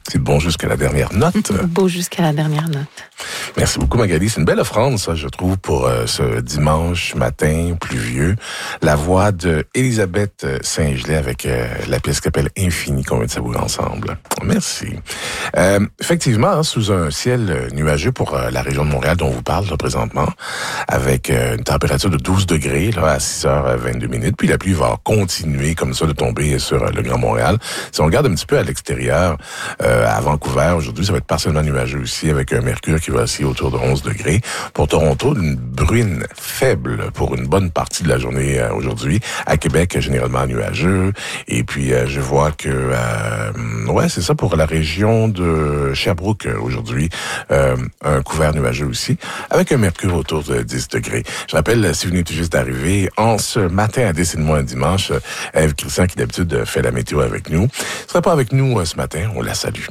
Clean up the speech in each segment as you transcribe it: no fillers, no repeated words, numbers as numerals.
C'est bon jusqu'à la dernière note. Beau jusqu'à la dernière note. Merci beaucoup, Magali. C'est une belle offrande, ça, je trouve, pour ce dimanche matin pluvieux. La voix de Elisabeth Saint-Gelais avec la pièce qui s'appelle Infini, qu'on vient de savourer ensemble. Merci. Effectivement, sous un ciel nuageux pour la région de Montréal dont on vous parle là, présentement, avec une température de 12 degrés là, à 6h22. Puis la pluie va continuer comme ça de tomber sur le Grand Montréal. Si on regarde un petit peu à l'extérieur, à Vancouver, aujourd'hui, ça va être partiellement nuageux aussi, avec un mercure qui va osciller autour de 11 degrés. Pour Toronto, une bruine faible pour une bonne partie de la journée aujourd'hui. À Québec, généralement nuageux. Et puis, je vois que, c'est ça pour la région de Sherbrooke aujourd'hui. Un couvert nuageux aussi, avec un mercure autour de 10 degrés. Je rappelle, si vous venez tout juste d'arriver, en ce matin à Décide-moi un dimanche, Ève Christian, qui d'habitude fait la météo avec nous, ne sera pas avec nous ce matin. On la salue.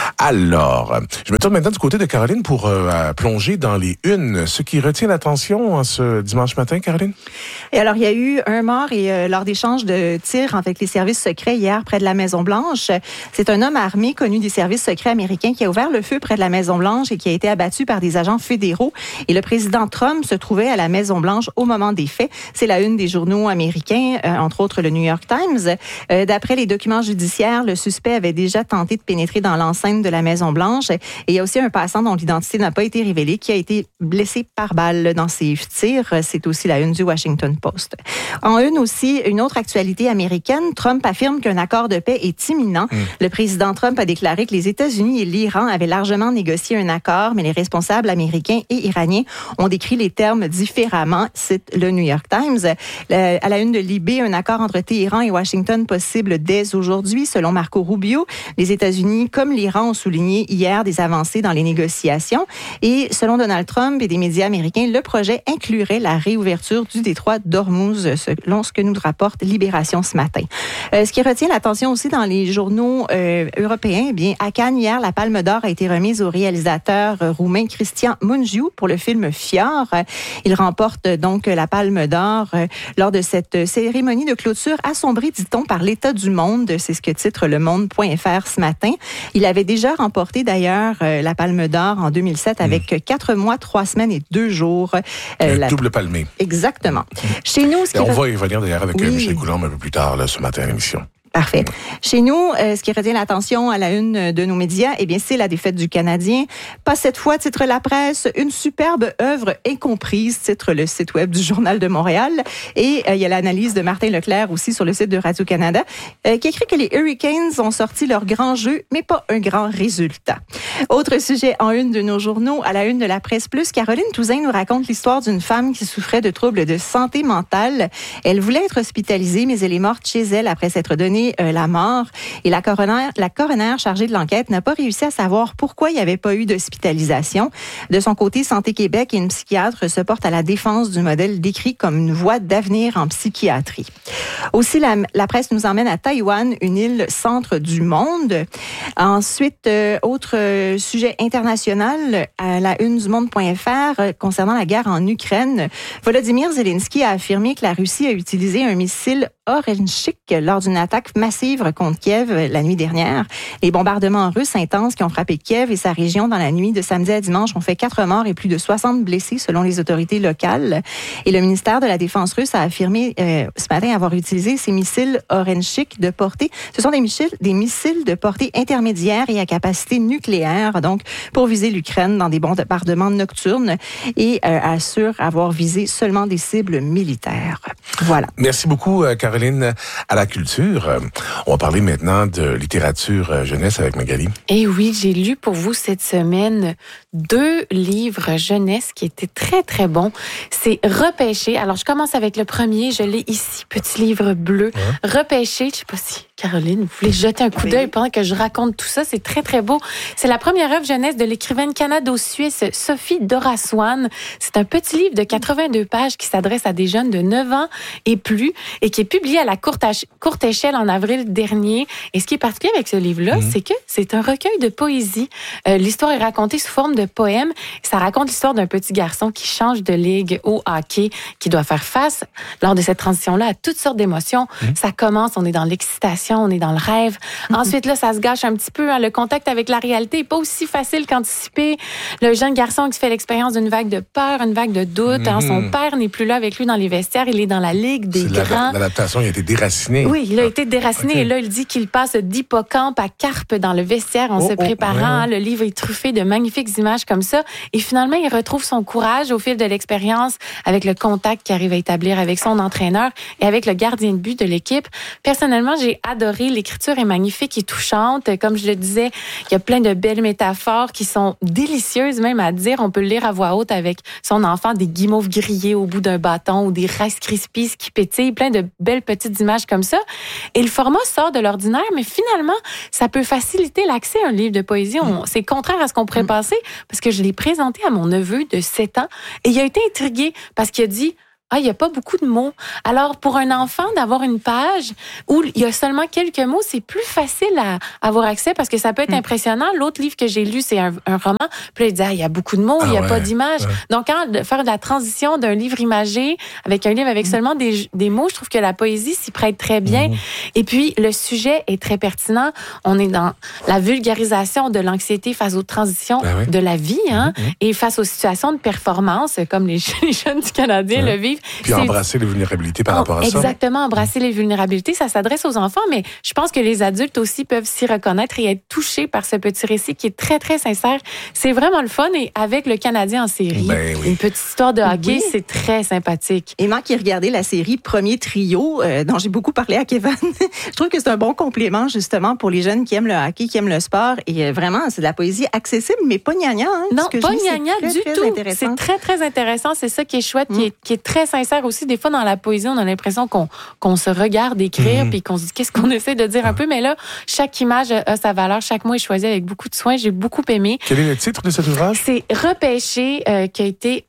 Alors, je me tourne maintenant du côté de Caroline pour plonger dans les unes. Ce qui retient l'attention ce dimanche matin, Caroline? Et alors, il y a eu un mort lors d'échanges de tirs avec les services secrets hier près de la Maison-Blanche. C'est un homme armé connu des services secrets américains qui a ouvert le feu près de la Maison-Blanche et qui a été abattu par des agents fédéraux. Et le président Trump se trouvait à la Maison-Blanche au moment des faits. C'est la une des journaux américains, entre autres le New York Times. D'après les documents judiciaires, le suspect avait déjà tenté de pénétrer dans l'enceinte de la Maison-Blanche. Et il y a aussi un passant dont l'identité n'a pas été révélée qui a été blessé par balle dans ses tirs. C'est aussi la une du Washington Post. En une aussi, une autre actualité américaine, Trump affirme qu'un accord de paix est imminent. Le président Trump a déclaré que les États-Unis et l'Iran avaient largement négocié un accord, mais les responsables américains et iraniens ont décrit les termes différemment, cite le New York Times. À la une de Libé, un accord entre Téhéran et Washington possible dès aujourd'hui, selon Marco Rubio. Les États-Unis, comme l'Iran, ont souligné hier des avancées dans les négociations. Et selon Donald Trump et des médias américains, le projet inclurait la réouverture du détroit d'Ormuz, selon ce que nous rapporte Libération ce matin. Ce qui retient l'attention aussi dans les journaux européens, eh bien, à Cannes, hier, la Palme d'Or a été remise au réalisateur roumain Cristian Mungiu pour le film Fior. Il remporte donc la Palme d'Or lors de cette cérémonie de clôture assombrie, dit-on, par l'état du monde. C'est ce que titre Le Monde.fr ce matin. Il avait déjà remporté d'ailleurs la Palme d'Or en 2007 avec 4 mois, 3 semaines et 2 jours. Double palmé. Exactement. Chez nous, on va y revenir d'ailleurs avec Michel Coulombe un peu plus tard là, ce matin à l'émission. Parfait. Chez nous, ce qui retient l'attention à la une de nos médias, eh bien, c'est la défaite du Canadien. Pas cette fois, titre la presse, une superbe œuvre incomprise, titre le site web du Journal de Montréal. Et il y a l'analyse de Martin Leclerc aussi sur le site de Radio-Canada, qui écrit que les Hurricanes ont sorti leur grand jeu, mais pas un grand résultat. Autre sujet en une de nos journaux, à la une de la Presse Plus, Caroline Touzin nous raconte l'histoire d'une femme qui souffrait de troubles de santé mentale. Elle voulait être hospitalisée, mais elle est morte chez elle après s'être donnée la mort. Et la coroner chargée de l'enquête n'a pas réussi à savoir pourquoi il n'y avait pas eu d'hospitalisation. De son côté, Santé Québec et une psychiatre se portent à la défense du modèle décrit comme une voie d'avenir en psychiatrie. Aussi, la presse nous emmène à Taïwan, une île centre du monde. Ensuite, autre sujet international, à la une du Monde.fr, concernant la guerre en Ukraine. Volodymyr Zelensky a affirmé que la Russie a utilisé un missile Orenchik lors d'une attaque massive contre Kiev la nuit dernière. Les bombardements russes intenses qui ont frappé Kiev et sa région dans la nuit de samedi à dimanche ont fait 4 morts et plus de 60 blessés selon les autorités locales. Et le ministère de la Défense russe a affirmé ce matin avoir utilisé ces missiles Orenchik de portée. Ce sont des missiles de portée intermédiaire et à capacité nucléaire, donc pour viser l'Ukraine dans des bombardements nocturnes et assure avoir visé seulement des cibles militaires. Voilà. Merci beaucoup, Caroline. À la culture, on va parler maintenant de littérature jeunesse avec Magali. Et oui, j'ai lu pour vous cette semaine 2 livres jeunesse qui étaient très, très bons. C'est Repêché. Alors, je commence avec le premier. Je l'ai ici, petit livre bleu. Ouais. Repêché. Je sais pas si Caroline, vous voulez jeter un coup d'œil pendant que je raconte tout ça. C'est très, très beau. C'est la première œuvre jeunesse de l'écrivaine canado-suisse Sophie Doraswan. C'est un petit livre de 82 pages qui s'adresse à des jeunes de 9 ans et plus et qui est publié publié à la courte échelle en avril dernier. Et ce qui est particulier avec ce livre-là, c'est que c'est un recueil de poésie. L'histoire est racontée sous forme de poèmes. Ça raconte l'histoire d'un petit garçon qui change de ligue au hockey, qui doit faire face, lors de cette transition-là, à toutes sortes d'émotions. Ça commence, on est dans l'excitation, on est dans le rêve. Ensuite, là, ça se gâche un petit peu. Hein, le contact avec la réalité n'est pas aussi facile qu'anticipé. Le jeune garçon qui fait l'expérience d'une vague de peur, une vague de doute. Hein, son père n'est plus là avec lui dans les vestiaires. Il est dans la ligue des grands. L'adaptation, il a été déraciné. Oui, il a été déraciné. Okay. Et là, il dit qu'il passe d'hippocampe à carpe dans le vestiaire en se préparant. Le livre est truffé de magnifiques images comme ça. Et finalement, il retrouve son courage au fil de l'expérience avec le contact qu'il arrive à établir avec son entraîneur et avec le gardien de but de l'équipe. Personnellement, j'ai adoré. L'écriture est magnifique et touchante. Comme je le disais, il y a plein de belles métaphores qui sont délicieuses même à dire. On peut le lire à voix haute avec son enfant, des guimauves grillées au bout d'un bâton ou des Rice Krispies qui pétillent, plein de belles petites images comme ça. Et le format sort de l'ordinaire, mais finalement, ça peut faciliter l'accès à un livre de poésie. C'est contraire à ce qu'on pourrait penser, parce que je l'ai présenté à mon neveu de 7 ans et il a été intrigué parce qu'il a dit « Ah, il n'y a pas beaucoup de mots. » Alors, pour un enfant, d'avoir une page où il y a seulement quelques mots, c'est plus facile à avoir accès parce que ça peut être impressionnant. L'autre livre que j'ai lu, c'est un roman. Puis là, il dit « Ah, il y a beaucoup de mots, il n'y a pas d'images. » Donc, faire de la transition d'un livre imagé avec un livre avec seulement des mots, je trouve que la poésie s'y prête très bien. Et puis, le sujet est très pertinent. On est dans la vulgarisation de l'anxiété face aux transitions de la vie, hein, et face aux situations de performance, comme les jeunes du Canadien le vivent. Puis embrasser les vulnérabilités par rapport à ça. Exactement, embrasser les vulnérabilités, ça s'adresse aux enfants, mais je pense que les adultes aussi peuvent s'y reconnaître et être touchés par ce petit récit qui est très, très sincère. C'est vraiment le fun et avec le Canadien en série, une petite histoire de hockey, c'est très sympathique. Et moi qui ai regardé la série Premier Trio, dont j'ai beaucoup parlé à Kevin, je trouve que c'est un bon complément justement pour les jeunes qui aiment le hockey, qui aiment le sport. Et vraiment, c'est de la poésie accessible, mais pas gnagna. Hein, non, pas gnagna du tout. C'est très, très intéressant. C'est ça qui est chouette, qui est très sincère aussi. Des fois, dans la poésie, on a l'impression qu'on se regarde écrire puis qu'on se dit qu'est-ce qu'on essaie de dire un peu. Mais là, chaque image a sa valeur. Chaque mot est choisi avec beaucoup de soin. J'ai beaucoup aimé. Quel est le titre de cet ouvrage? C'est Repêché, qui a été...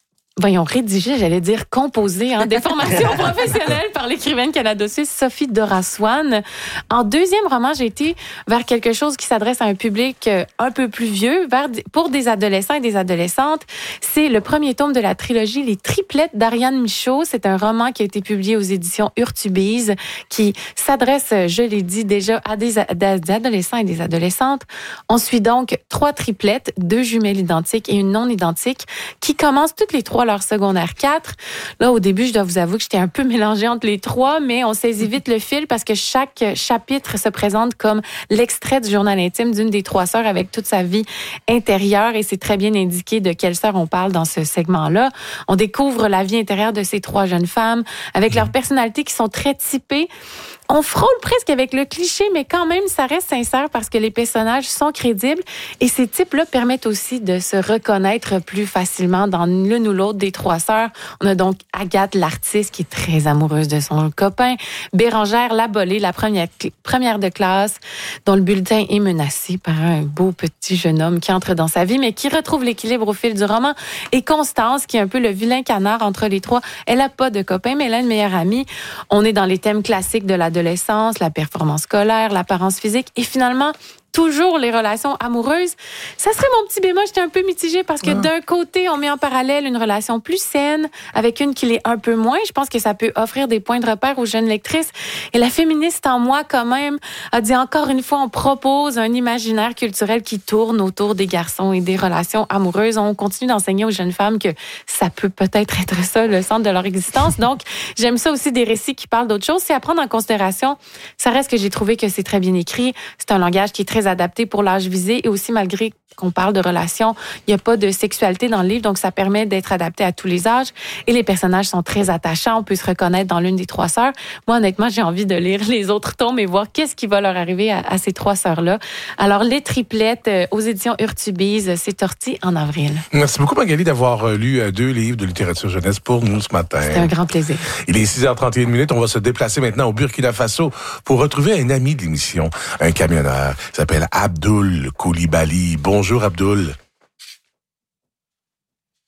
rédigé, j'allais dire composé, des formations professionnelles par l'écrivaine canado-suisse Sophie Doraswan. En deuxième roman, j'ai été vers quelque chose qui s'adresse à un public un peu plus vieux, pour des adolescents et des adolescentes. C'est le premier tome de la trilogie Les Triplettes d'Ariane Michaud. C'est un roman qui a été publié aux éditions Urtubise, qui s'adresse, je l'ai dit déjà, à des adolescents et des adolescentes. On suit donc 3 triplettes, 2 jumelles identiques et une non identique, qui commencent toutes les 3 leur secondaire 4. Là, au début, je dois vous avouer que j'étais un peu mélangée entre les 3, mais on saisit vite le fil parce que chaque chapitre se présente comme l'extrait du journal intime d'une des 3 sœurs avec toute sa vie intérieure et c'est très bien indiqué de quelle sœur on parle dans ce segment-là. On découvre la vie intérieure de ces 3 jeunes femmes avec leurs personnalités qui sont très typées. On frôle presque avec le cliché, mais quand même, ça reste sincère parce que les personnages sont crédibles et ces types-là permettent aussi de se reconnaître plus facilement dans l'une ou l'autre des 3 sœurs. On a donc Agathe, l'artiste, qui est très amoureuse de son copain, Bérangère, la bolée, la première de classe, dont le bulletin est menacé par un beau petit jeune homme qui entre dans sa vie, mais qui retrouve l'équilibre au fil du roman, et Constance, qui est un peu le vilain canard entre les 3. Elle n'a pas de copain, mais elle a une meilleure amie. On est dans les thèmes classiques de l'adolescence, la performance scolaire, l'apparence physique et finalement toujours les relations amoureuses. Ça serait mon petit bémol, j'étais un peu mitigée parce que d'un côté, on met en parallèle une relation plus saine avec une qui l'est un peu moins. Je pense que ça peut offrir des points de repère aux jeunes lectrices. Et la féministe en moi, quand même, a dit encore une fois, on propose un imaginaire culturel qui tourne autour des garçons et des relations amoureuses. On continue d'enseigner aux jeunes femmes que ça peut peut-être être ça, le centre de leur existence. Donc, j'aime ça aussi des récits qui parlent d'autres choses. C'est à prendre en considération. Ça reste que j'ai trouvé que c'est très bien écrit. C'est un langage qui est très adapté pour l'âge visé et aussi malgré qu'on parle de relations, il n'y a pas de sexualité dans le livre, donc ça permet d'être adapté à tous les âges et les personnages sont très attachants, on peut se reconnaître dans l'une des 3 sœurs. Moi, honnêtement, j'ai envie de lire les autres tomes et voir qu'est-ce qui va leur arriver à ces 3 sœurs-là. Alors, Les Triplettes aux éditions Urtubise, c'est sorti en avril. Merci beaucoup, Magali, d'avoir lu 2 livres de littérature jeunesse pour nous ce matin. C'était un grand plaisir. Il est 6h31. On va se déplacer maintenant au Burkina Faso pour retrouver un ami de l'émission, un camionneur. Il s'appelle Abdoul Koulibaly. Bonjour, Abdoul.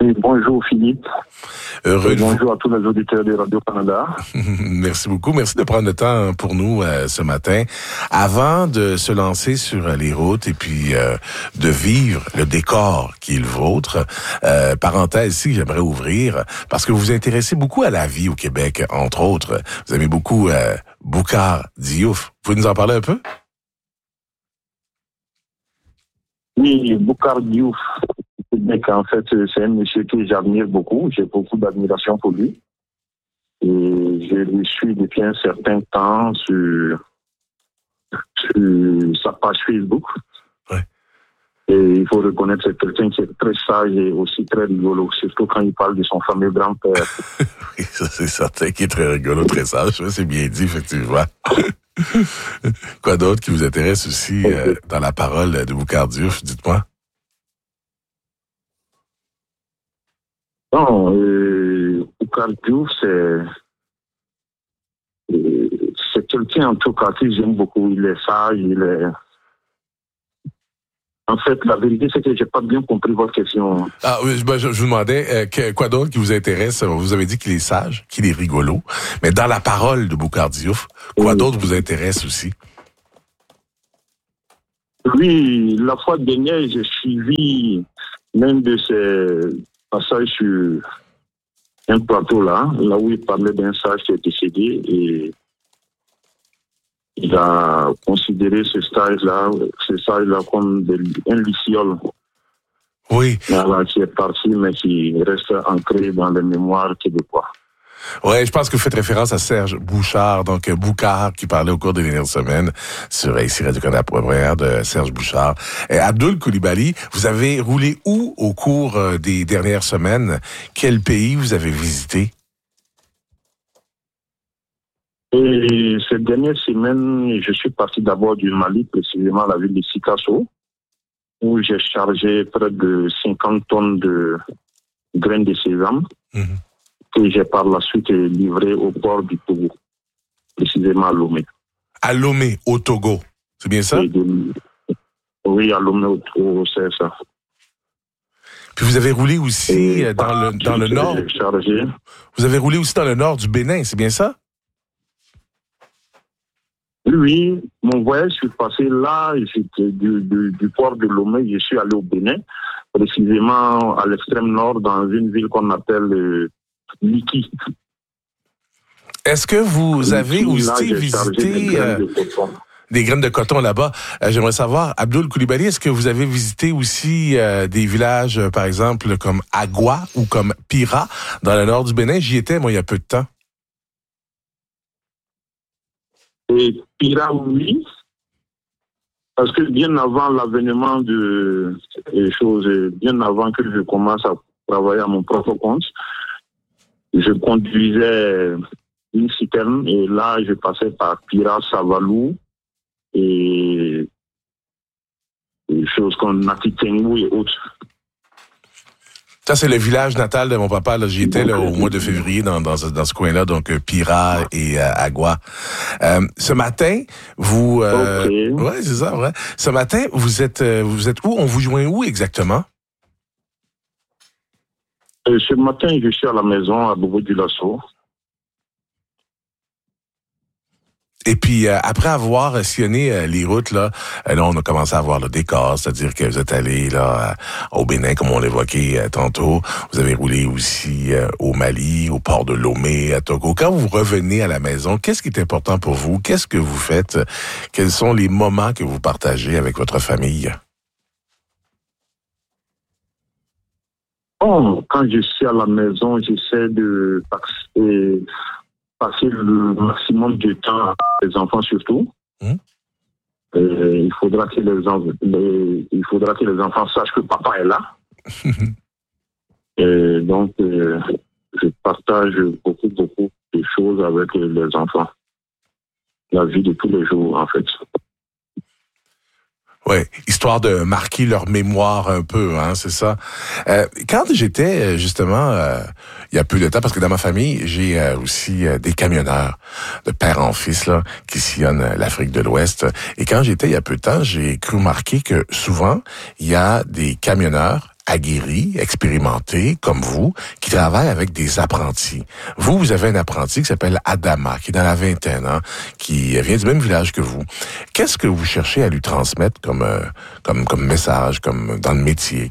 Et bonjour Philippe. Bonjour à tous les auditeurs de Radio-Canada. Merci beaucoup. Merci de prendre le temps pour nous ce matin. Avant de se lancer sur les routes et puis de vivre le décor qui est le vôtre, parenthèse ici, j'aimerais ouvrir, parce que vous vous intéressez beaucoup à la vie au Québec, entre autres. Vous aimez beaucoup Boucar Diouf. Vous pouvez nous en parler un peu? Oui, Boucar Diouf. En fait, c'est un monsieur que j'admire beaucoup. J'ai beaucoup d'admiration pour lui. Et je le suis depuis un certain temps sur sa page Facebook. Ouais. Et il faut reconnaître que c'est quelqu'un qui est très sage et aussi très rigolo, surtout quand il parle de son fameux grand-père. Oui, ça c'est certain qu'il est très rigolo, très sage. Ça, c'est bien dit, effectivement. Quoi d'autre qui vous intéresse aussi dans la parole de Boucar Diouf? Dites-moi. Non, Boucar Diouf, c'est quelqu'un en tout cas que j'aime beaucoup. Il est sage, En fait, la vérité, c'est que j'ai pas bien compris votre question. Ah oui, je vous demandais quoi d'autre qui vous intéresse. Vous avez dit qu'il est sage, qu'il est rigolo, mais dans la parole de Boucar Diouf, quoi d'autre vous intéresse aussi? Oui, la fois dernière, j'ai suivi l'un de ses passages sur un plateau là où il parlait d'un sage qui est décédé et il a considéré ce sage-là comme un luciole. Oui. Voilà, qui est parti, mais qui reste ancré dans les mémoires québécois. Ouais, je pense que vous faites référence à Serge Bouchard, donc Boucar, qui parlait au cours des dernières semaines sur ici Radio-Canada première de Serge Bouchard. Et Abdoul Coulibaly, vous avez roulé où au cours des dernières semaines? Quel pays vous avez visité? Et ces dernières semaines, je suis parti d'abord du Mali, précisément la ville de Sikasso, où j'ai chargé près de 50 tonnes de graines de sésame. Mm-hmm. Que j'ai par la suite livré au port du Togo, précisément à Lomé. À Lomé, au Togo, c'est bien ça? Oui, à Lomé, au Togo, c'est ça. Puis vous avez roulé aussi dans le nord? Chargé. Vous avez roulé aussi dans le nord du Bénin, c'est bien ça? Oui, mon voyage, je suis passé là, du port de Lomé, je suis allé au Bénin, précisément à l'extrême nord, dans une ville qu'on appelle Liki. Est-ce que vous avez aussi visité des graines de coton là-bas? J'aimerais savoir, Abdoul Coulibaly, est-ce que vous avez visité aussi des villages, par exemple, comme Agua ou comme Pira, dans le nord du Bénin? J'y étais, moi, il y a peu de temps. Et Pira, oui. Parce que bien avant l'avènement des choses, bien avant que je commence à travailler à mon propre compte, je conduisais une citerne et là, je passais par Pira, Savalou et des choses comme Natitengou et autres. Ça, c'est le village natal de mon papa. Là, j'y étais au mois de février dans ce coin-là, donc Pira et Agua. Ce matin, vous... Ouais, c'est ça, vrai. Ce matin, vous êtes où? On vous joint où exactement? Ce matin, je suis à la maison à Bobo-Dioulasso. Et puis, après avoir sillonné les routes, là, on a commencé à voir le décor, c'est-à-dire que vous êtes allé là au Bénin, comme on l'évoquait tantôt. Vous avez roulé aussi au Mali, au port de Lomé, à Togo. Quand vous revenez à la maison, qu'est-ce qui est important pour vous? Qu'est-ce que vous faites? Quels sont les moments que vous partagez avec votre famille? Bon, quand je suis à la maison, j'essaie de passer le maximum de temps avec les enfants surtout. Il faudra que les enfants sachent que papa est là. Et donc, je partage beaucoup de choses avec les enfants. La vie de tous les jours, en fait. Oui, histoire de marquer leur mémoire un peu, hein, c'est ça. Quand j'étais justement, il y a peu de temps, parce que dans ma famille, j'ai aussi des camionneurs de père en fils là qui sillonnent l'Afrique de l'Ouest. Et quand j'étais il y a peu de temps, j'ai cru remarquer que souvent il y a des camionneurs aguerri, expérimenté, comme vous, qui travaille avec des apprentis. Vous avez un apprenti qui s'appelle Adama, qui est dans la vingtaine, hein, qui vient du même village que vous. Qu'est-ce que vous cherchez à lui transmettre comme message, comme dans le métier?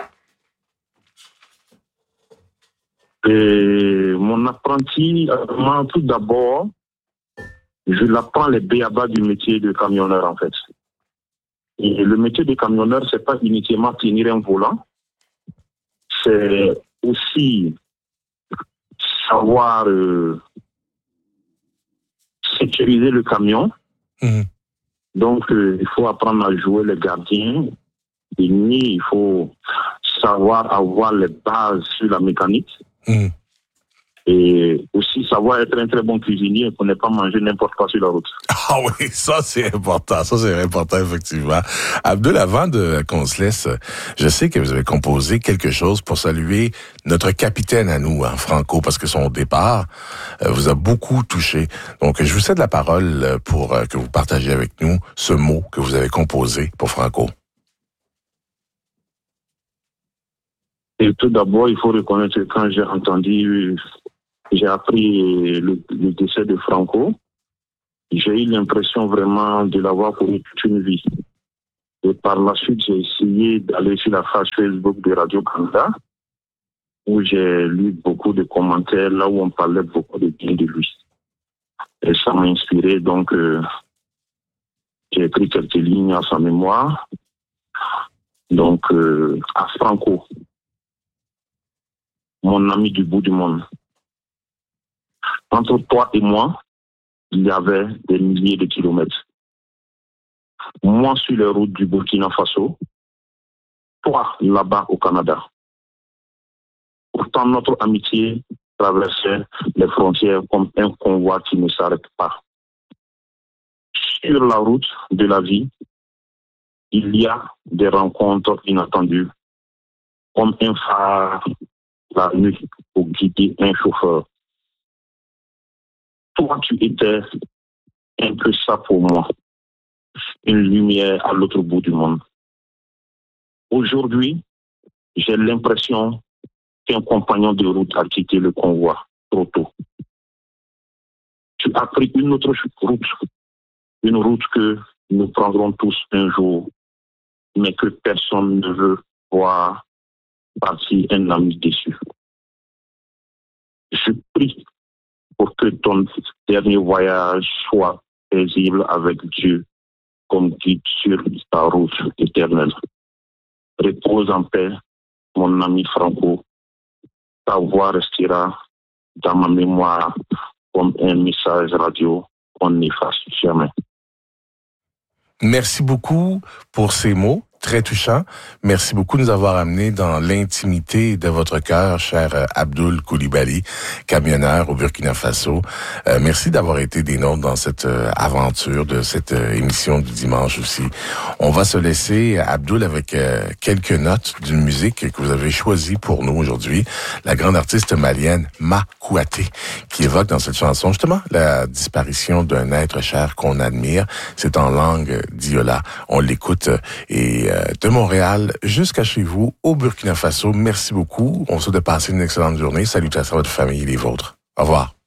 Et mon apprenti, tout d'abord, je l'apprends les b.a.-ba du métier de camionneur, en fait. Et le métier de camionneur, c'est pas uniquement tenir un volant, c'est aussi savoir sécuriser le camion. Mmh. Donc, il faut apprendre à jouer les gardiens. Et il faut savoir avoir les bases sur la mécanique. Mmh. Et aussi savoir être un très bon cuisinier pour ne pas manger n'importe quoi sur la route. Ah oui, ça c'est important. Ça c'est important, effectivement. Abdoul, avant qu'on se laisse, je sais que vous avez composé quelque chose pour saluer notre capitaine à nous, hein, Franco, parce que son départ vous a beaucoup touché. Donc, je vous cède la parole pour que vous partagiez avec nous ce mot que vous avez composé pour Franco. Et tout d'abord, il faut reconnaître que quand j'ai appris le décès de Franco, j'ai eu l'impression vraiment de l'avoir connu toute une vie. Et par la suite, j'ai essayé d'aller sur la page Facebook de Radio-Canada, où j'ai lu beaucoup de commentaires, là où on parlait beaucoup de bien de lui. Et ça m'a inspiré, donc j'ai écrit quelques lignes à sa mémoire. Donc, à Franco, mon ami du bout du monde. Entre toi et moi, il y avait des milliers de kilomètres. Moi sur les routes du Burkina Faso, toi là-bas au Canada. Pourtant, notre amitié traversait les frontières comme un convoi qui ne s'arrête pas. Sur la route de la vie, il y a des rencontres inattendues, comme un phare la nuit pour guider un chauffeur. Toi, tu étais un peu ça pour moi, une lumière à l'autre bout du monde. Aujourd'hui, j'ai l'impression qu'un compagnon de route a quitté le convoi trop tôt. Tu as pris une autre route, une route que nous prendrons tous un jour, mais que personne ne veut voir partir un ami déçu. Je prie pour que ton dernier voyage soit paisible avec Dieu comme guide sur ta route éternelle. Repose en paix, mon ami Franco. Ta voix restera dans ma mémoire comme un message radio qu'on n'efface jamais. Merci beaucoup pour ces mots très touchants. Merci beaucoup de nous avoir amenés dans l'intimité de votre cœur, cher Abdoul Coulibaly, camionneur au Burkina Faso. Merci d'avoir été des nôtres dans cette aventure de cette émission du dimanche aussi. On va se laisser, Abdoul, avec quelques notes d'une musique que vous avez choisie pour nous aujourd'hui. La grande artiste malienne Ma Kouaté, qui évoque dans cette chanson justement la disparition d'un être cher qu'on admire. C'est en langue diola. On l'écoute et de Montréal jusqu'à chez vous, au Burkina Faso. Merci beaucoup. On se souhaite de passer une excellente journée. Salutations à votre famille et les vôtres. Au revoir.